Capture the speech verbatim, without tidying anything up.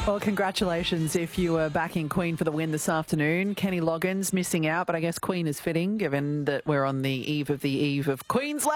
Well, congratulations if you were backing Queen for the win this afternoon. Kenny Loggins missing out, but I guess Queen is fitting given that we're on the eve of the eve of Queensland.